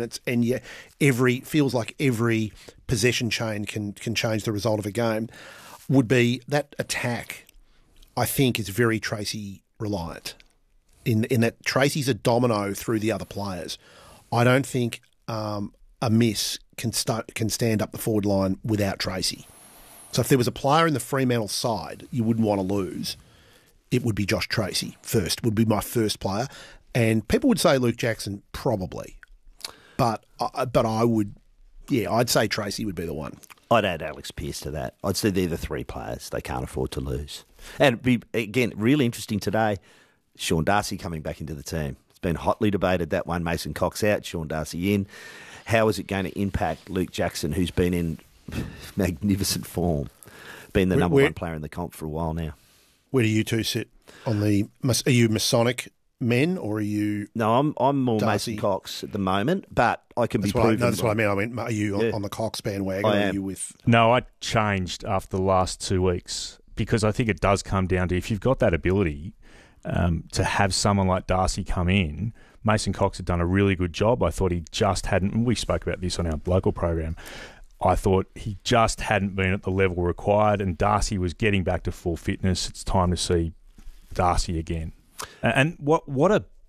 feels like every possession chain can change the result of a game, would be that attack, I think, is very Tracy reliant. In that Tracy's a domino through the other players. I don't think a miss can stand up the forward line without Tracy. So if there was a player in the Fremantle side you wouldn't want to lose, it would be Josh Tracy first, would be my first player. And people would say Luke Jackson, probably. But I would, I'd say Tracy would be the one. I'd add Alex Pearce to that. I'd say they're the three players they can't afford to lose. And it'd be, again, really interesting today, Sean Darcy coming back into the team. It's been hotly debated, that one. Mason Cox out, Sean Darcy in. How is it going to impact Luke Jackson, who's been in magnificent form, been the number one player in the comp for a while now? Where do you two sit on the... Are you Masonic men or are you... No, I'm more Darcy? Mason Cox at the moment, but I can be proven... That's what I meant. I mean, are you on the Cox bandwagon? I am. Are you with... No, I changed after the last 2 weeks because I think it does come down to if you've got that ability... to have someone like Darcy come in, Mason Cox had done a really good job. I thought he just hadn't, and we spoke about this on our local program, I thought he just hadn't been at the level required and Darcy was getting back to full fitness. It's time to see Darcy again. And what a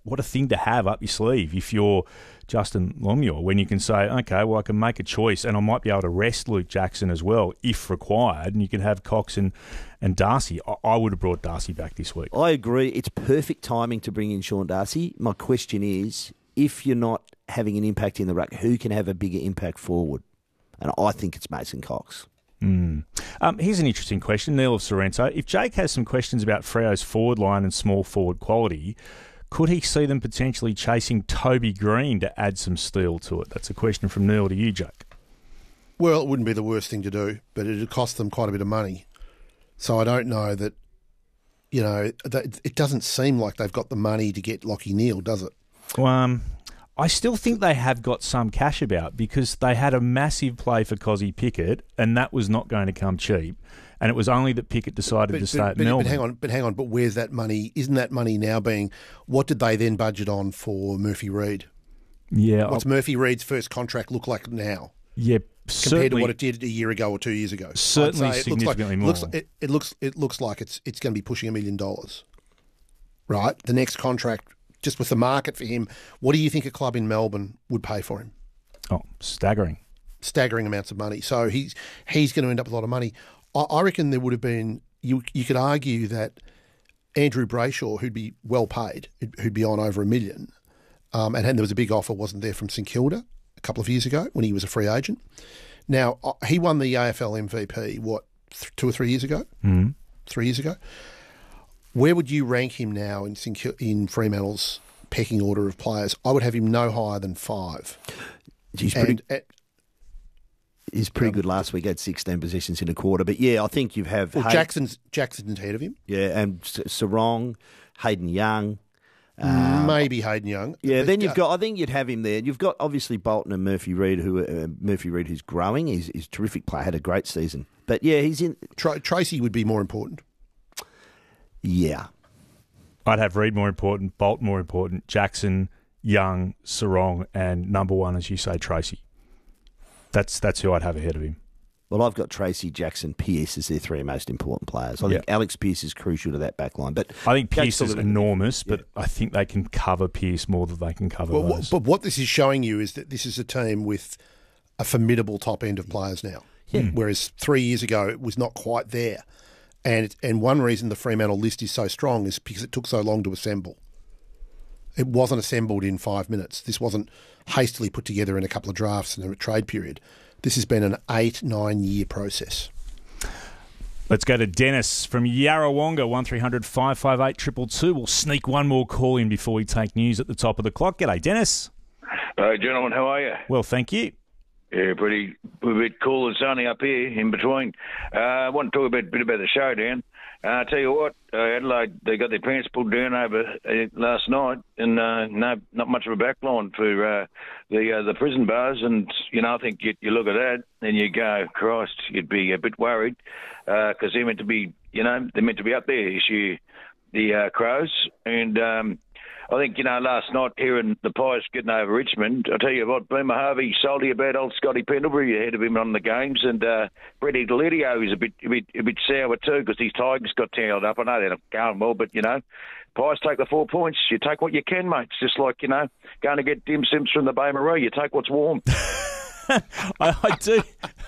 what a thing to have up your sleeve if you're Justin Longmuir, when you can say, okay, well, I can make a choice and I might be able to rest Luke Jackson as well if required, and you can have Cox and Darcy. I would have brought Darcy back this week. I agree. It's perfect timing to bring in Sean Darcy. My question is, if you're not having an impact in the ruck, who can have a bigger impact forward? And I think it's Mason Cox. Here's an interesting question, Neil of Sorrento. If Jake has some questions about Freo's forward line and small forward quality, could he see them potentially chasing Toby Green to add some steel to it? That's a question from Neil to you, Jake. Well, it wouldn't be the worst thing to do, but it would cost them quite a bit of money. So I don't know that, that it doesn't seem like they've got the money to get Lachie Neale, does it? Well, I still think they have got some cash about, because they had a massive play for Cozzy Pickett, and that was not going to come cheap. And it was only that Pickett decided to stay at Melbourne. But hang on. But where's that money? Isn't that money now being... What did they then budget on for Murphy Reid? Yeah. What's Murphy Reid's first contract look like now? Yeah, compared to what it did a year ago or 2 years ago. Certainly significantly more. It looks like it's going to be pushing $1 million. Right? The next contract, just with the market for him, what do you think a club in Melbourne would pay for him? Oh, staggering amounts of money. So he's going to end up with a lot of money. I reckon there would have been, you could argue that Andrew Brayshaw, who'd be well paid, who'd be on over $1 million, and there was a big offer, wasn't there, from St Kilda a couple of years ago when he was a free agent. Now, he won the AFL MVP, 2 or 3 years ago? 3 years ago. Where would you rank him now in Fremantle's pecking order of players? I would have him no higher than 5. He's pretty good last week. Had 16 possessions in a quarter. But, yeah, I think you have... Well, Jackson's ahead of him. Yeah, and Sarong, Hayden Young. Maybe Hayden Young. Yeah, then you've got... I think you'd have him there. You've got, obviously, Bolton and Murphy Reid, who's growing. He's a terrific player. Had a great season. But, yeah, he's in... Tracy would be more important. Yeah. I'd have Reid more important, Bolt more important, Jackson, Young, Sarong, and number 1, as you say, Tracy. That's who I'd have ahead of him. Well, I've got Tracy, Jackson, Pearce as their 3 most important players. I think Alex Pearce is crucial to that back line. But I think Pearce is enormous, but I think they can cover Pearce more than they can cover those. But what this is showing you is that this is a team with a formidable top end of players now. Yeah. Whereas 3 years ago, it was not quite there. And one reason the Fremantle list is so strong is because it took so long to assemble. It wasn't assembled in 5 minutes. This wasn't hastily put together in a couple of drafts in a trade period. This has been an 8-9 year process. Let's go to Dennis from Yarrawonga, 1300 558 222. We'll sneak one more call in before we take news at the top of the clock. G'day, Dennis. Hello, gentlemen. How are you? Well, thank you. Yeah, a bit cool and sunny up here in between. I want to talk a bit about the showdown. I tell you what, Adelaide, they got their pants pulled down over last night, and not much of a backline for the prison bars. And I think you look at that and you go, Christ, you'd be a bit worried because they're meant to be, they're meant to be up there this year, the Crows. And I think, last night hearing the Pies getting over Richmond, I tell you what, Boomer Harvey sold you about old Scotty Pendlebury ahead of him on the games, and Freddie Delidio is a bit sour too because these Tigers got tangled up. I know they're not going well, but, Pies take the 4 points. You take what you can, mate. It's just like, going to get dim sims from the Bay Marie. You take what's warm. I do...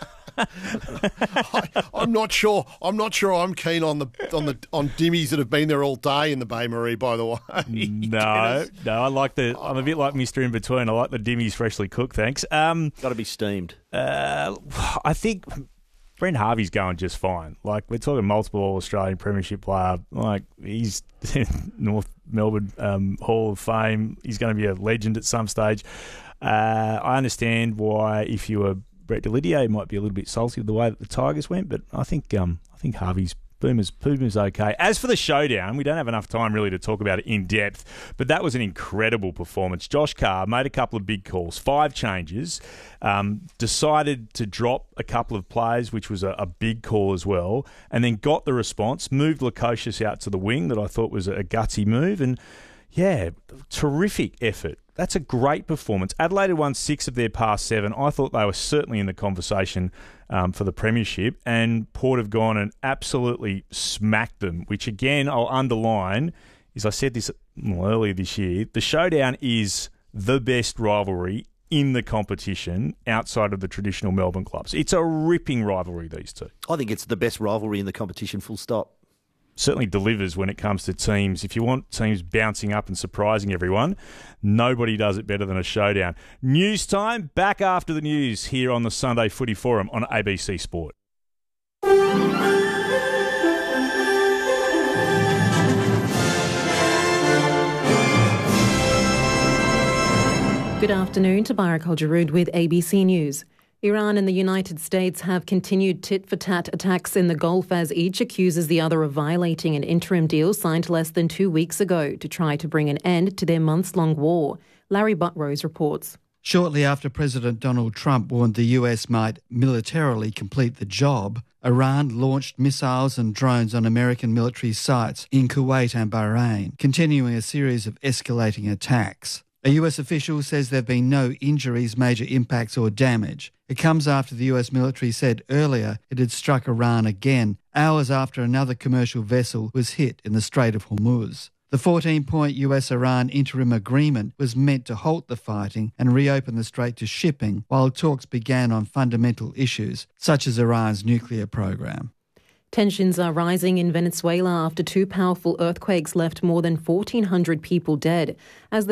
I'm not sure I'm keen on dimmies that have been there all day in the Bay Marie, by the way. No, I'm a bit like Mr. In Between. I like the dimmies freshly cooked, thanks. Got to be steamed. I think Brent Harvey's going just fine. Like, we're talking multiple All-Australian Premiership player. Like, he's North Melbourne Hall of Fame. He's going to be a legend at some stage. I understand why, if you were Brett Delidio, might be a little bit salty with the way that the Tigers went, but I think Harvey's Puma's okay. As for the showdown, we don't have enough time really to talk about it in depth, but that was an incredible performance. Josh Carr made a couple of big calls, 5 changes, decided to drop a couple of players, which was a big call as well, and then got the response, moved Lukosius out to the wing that I thought was a gutsy move, and yeah, terrific effort. That's a great performance. Adelaide won 6 of their past 7. I thought they were certainly in the conversation for the premiership, and Port have gone and absolutely smacked them, which again, I'll underline, is, I said this earlier this year, the Showdown is the best rivalry in the competition outside of the traditional Melbourne clubs. It's a ripping rivalry, these two. I think it's the best rivalry in the competition, full stop. Certainly delivers when it comes to teams. If you want teams bouncing up and surprising everyone, nobody does it better than a Showdown. News time, back after the news here on the Sunday Footy Forum on ABC Sport. Good afternoon, Tabarak Al-Jarood with ABC News. Iran and the United States have continued tit-for-tat attacks in the Gulf as each accuses the other of violating an interim deal signed less than 2 weeks ago to try to bring an end to their months-long war. Larry Buttrose reports. Shortly after President Donald Trump warned the US might militarily complete the job, Iran launched missiles and drones on American military sites in Kuwait and Bahrain, continuing a series of escalating attacks. A US official says there have been no injuries, major impacts or damage. It comes after the US military said earlier it had struck Iran again, hours after another commercial vessel was hit in the Strait of Hormuz. The 14-point US-Iran interim agreement was meant to halt the fighting and reopen the strait to shipping, while talks began on fundamental issues, such as Iran's nuclear program. Tensions are rising in Venezuela after two powerful earthquakes left more than 1,400 people dead. As the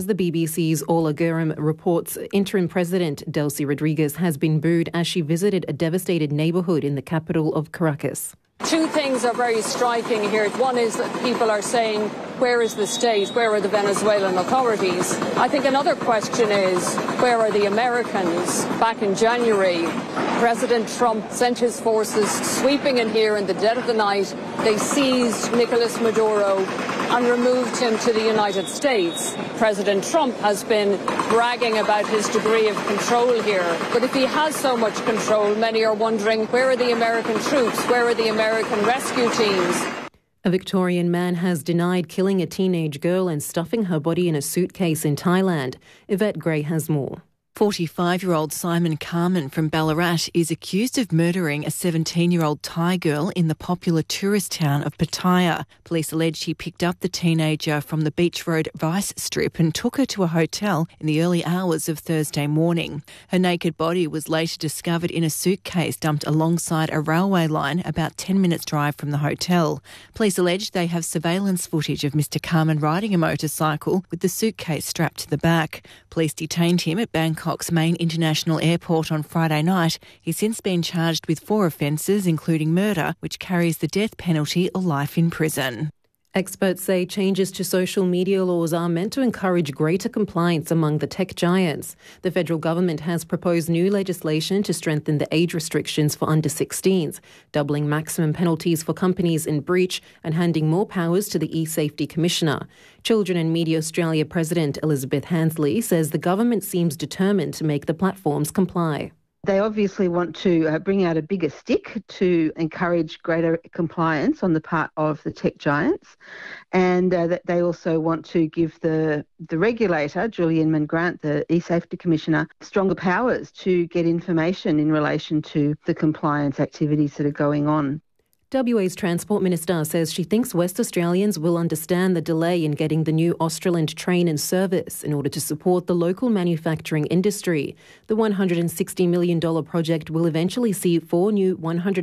BBC's Ola Guerrem reports, interim President Delcy Rodriguez has been booed as she visited a devastated neighbourhood in the capital of Caracas. Two things are very striking here. One is that people are saying, where is the state? Where are the Venezuelan authorities? I think another question is, where are the Americans? Back in January, President Trump sent his forces sweeping in here in the dead of the night. They seized Nicolas Maduro and removed him to the United States. President Trump has been bragging about his degree of control here. But if he has so much control, many are wondering, where are the American troops? Where are the American rescue teams? A Victorian man has denied killing a teenage girl and stuffing her body in a suitcase in Thailand. Yvette Gray has more. 45-year-old Simon Carman from Ballarat is accused of murdering a 17-year-old Thai girl in the popular tourist town of Pattaya. Police allege he picked up the teenager from the Beach Road Vice Strip and took her to a hotel in the early hours of Thursday morning. Her naked body was later discovered in a suitcase dumped alongside a railway line about 10 minutes' drive from the hotel. Police allege they have surveillance footage of Mr Carman riding a motorcycle with the suitcase strapped to the back. Police detained him at Bangkok's main international airport on Friday night. He's since been charged with 4 offences, including murder, which carries the death penalty or life in prison. Experts say changes to social media laws are meant to encourage greater compliance among the tech giants. The federal government has proposed new legislation to strengthen the age restrictions for under 16s, doubling maximum penalties for companies in breach and handing more powers to the e-Safety Commissioner. Children and Media Australia President Elizabeth Hansley says the government seems determined to make the platforms comply. They obviously want to bring out a bigger stick to encourage greater compliance on the part of the tech giants, and that they also want to give the regulator, Julian Mangrant, the e-Safety Commissioner, stronger powers to get information in relation to the compliance activities that are going on. WA's Transport Minister says she thinks West Australians will understand the delay in getting the new Australand train in service in order to support the local manufacturing industry. The $160 million project will eventually see 4 new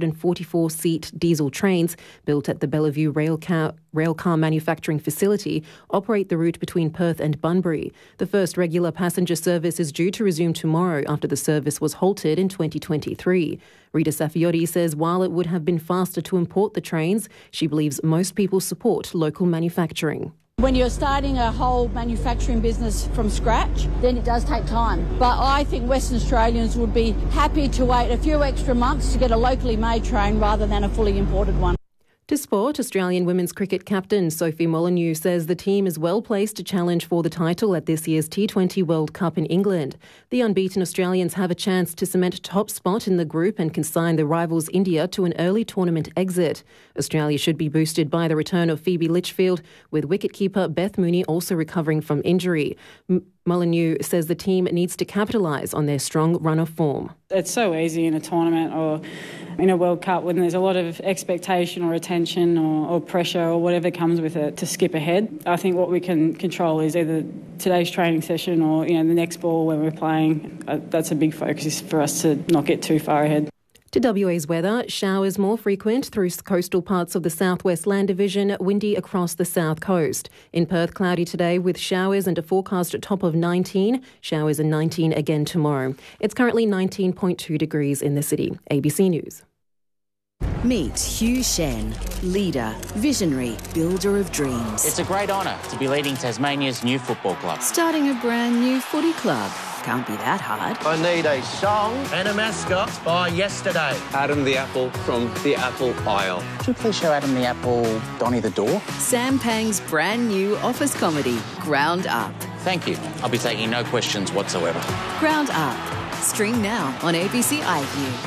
144-seat diesel trains built at the Bellevue Railcar Manufacturing Facility operate the route between Perth and Bunbury. The first regular passenger service is due to resume tomorrow after the service was halted in 2023. Rita Saffioti says while it would have been faster to import the trains, she believes most people support local manufacturing. When you're starting a whole manufacturing business from scratch, then it does take time. But I think Western Australians would be happy to wait a few extra months to get a locally made train rather than a fully imported one. To sport, Australian women's cricket captain Sophie Molyneux says the team is well placed to challenge for the title at this year's T20 World Cup in England. The unbeaten Australians have a chance to cement a top spot in the group and consign the rivals India to an early tournament exit. Australia should be boosted by the return of Phoebe Litchfield, with wicketkeeper Beth Mooney also recovering from injury. Molyneux says the team needs to capitalise on their strong run of form. It's so easy in a tournament or in a World Cup when there's a lot of expectation or attention or pressure or whatever comes with it to skip ahead. I think what we can control is either today's training session or the next ball when we're playing. That's a big focus for us to not get too far ahead. To WA's weather, showers more frequent through coastal parts of the southwest land division, windy across the south coast. In Perth, cloudy today with showers and a forecast top of 19. Showers and 19 again tomorrow. It's currently 19.2 degrees in the city. ABC News. Meet Hugh Shen, leader, visionary, builder of dreams. It's a great honour to be leading Tasmania's new football club. Starting a brand new footy club. Can't be that hard. I need a song and a mascot by yesterday. Adam the Apple from the Apple Isle. Could you please show Adam the Apple Donny the Door? Sam Pang's brand new office comedy, Ground Up. Thank you. I'll be taking no questions whatsoever. Ground Up. Stream now on ABC iView.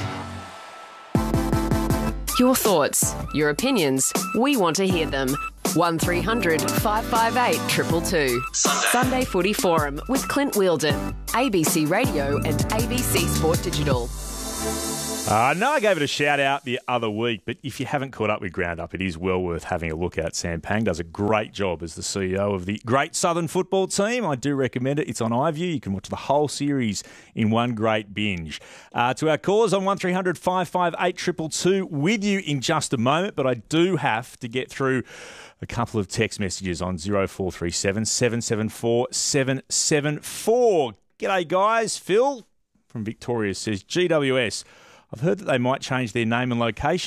Your thoughts, your opinions, we want to hear them. 1300 558 222. Sunday Footy Forum with Clint Wheeldon, ABC Radio and ABC Sport Digital. No, I gave it a shout out the other week, but if you haven't caught up with Ground Up, it is well worth having a look at. Sam Pang does a great job as the CEO of the great Southern football team. I do recommend it. It's on iView. You can watch the whole series in one great binge. To our callers on 1300 558 222 with you in just a moment, but I do have to get through a couple of text messages on 0437 774 774. G'day, guys. Phil from Victoria says, GWS, I've heard that they might change their name and location